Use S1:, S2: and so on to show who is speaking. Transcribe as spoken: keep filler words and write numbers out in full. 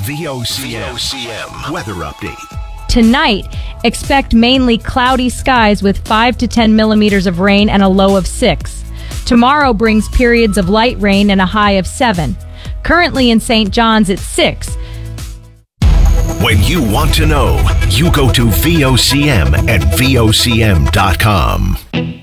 S1: V O C M, V O C M weather update.
S2: Tonight, expect mainly cloudy skies with five to ten millimeters of rain and a low of six. Tomorrow brings periods of light rain and a high of seven. Currently in Saint John's, it's six.
S1: When you want to know, you go to V O C M at V O C M dot com.